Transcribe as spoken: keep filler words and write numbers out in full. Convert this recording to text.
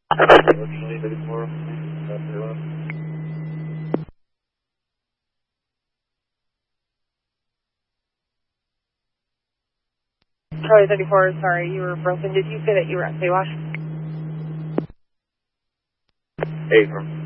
Charlie thirty-four, Charlie thirty-four, sorry, you were broken. Did you say that you were at Saywash? Abram.